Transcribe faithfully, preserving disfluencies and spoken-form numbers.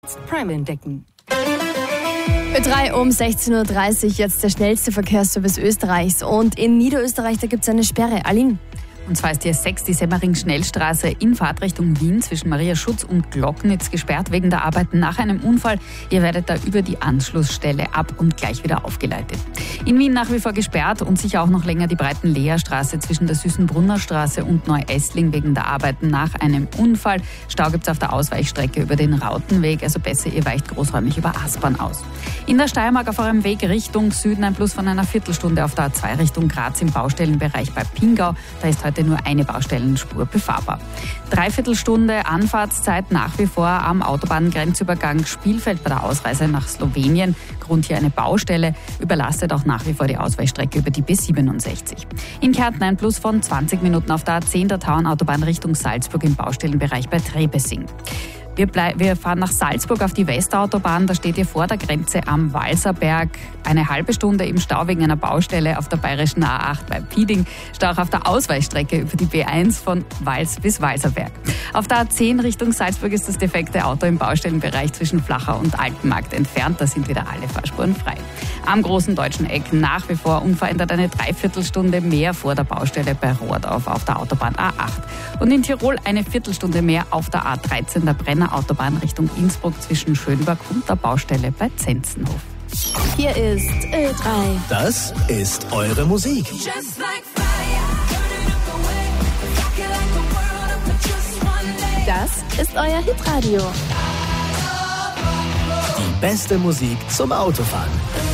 Prime entdecken. Ö drei um sechzehn Uhr dreißig, jetzt der schnellste Verkehrsservice Österreichs. Und in Niederösterreich, da gibt es eine Sperre. Aline. Und zwar ist die S sechs, die Semmering-Schnellstraße in Fahrtrichtung Wien zwischen Mariaschutz und Glocknitz gesperrt wegen der Arbeiten nach einem Unfall. Ihr werdet da über die Anschlussstelle ab und gleich wieder aufgeleitet. In Wien nach wie vor gesperrt und sicher auch noch länger die Breiten-Leer-Straße zwischen der Süßenbrunner Straße und Neu-Essling wegen der Arbeiten nach einem Unfall. Stau gibt es auf der Ausweichstrecke über den Rautenweg, also besser ihr weicht großräumig über Aspern aus. In der Steiermark auf eurem Weg Richtung Süden ein Plus von einer Viertelstunde auf der A zwei Richtung Graz im Baustellenbereich bei Pingau. Da ist heute nur eine Baustellenspur befahrbar. Dreiviertelstunde Anfahrtszeit nach wie vor am Autobahngrenzübergang Spielfeld bei der Ausreise nach Slowenien. Grund hier eine Baustelle, überlastet auch nach wie vor die Ausweichstrecke über die B siebenundsechzig. In Kärnten ein Plus von zwanzig Minuten auf der A zehn der Tauernautobahn Richtung Salzburg im Baustellenbereich bei Trebessing. Wir, blei- wir fahren nach Salzburg auf die Westautobahn, da steht ihr vor der Grenze am Walserberg eine halbe Stunde im Stau wegen einer Baustelle auf der bayerischen A acht bei Pieding. Stau auch auf der Ausweichstrecke über die B eins von Wals bis Walserberg. Auf der A zehn Richtung Salzburg ist das defekte Auto im Baustellenbereich zwischen Flachau und Altenmarkt entfernt. Da sind wieder alle Fahrspuren frei. Am großen deutschen Eck nach wie vor unverändert eine Dreiviertelstunde mehr vor der Baustelle bei Rohrdorf auf der Autobahn A acht. Und in Tirol eine Viertelstunde mehr auf der A dreizehn der Brenner Autobahn Richtung Innsbruck zwischen Schönberg und der Baustelle bei Zenzenhof. Hier ist Ö drei. Das ist eure Musik. Das ist euer Hitradio. Die beste Musik zum Autofahren.